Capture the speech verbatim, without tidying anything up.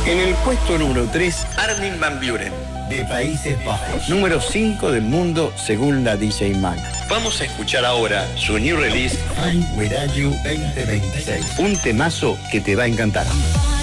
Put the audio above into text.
En el puesto número tres, Armin van Buuren, de Países Bajos. Número cinco del mundo según la D J Mag. Vamos a escuchar ahora su new release, Fine With You veinte veintiséis. un temazo que te va a encantar.